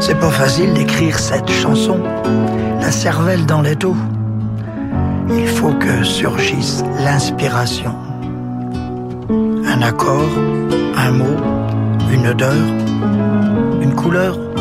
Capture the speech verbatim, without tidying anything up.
C'est pas facile d'écrire cette chanson, la cervelle dans l'étau. Il faut que surgisse l'inspiration. Un accord, un mot, une odeur, une couleur.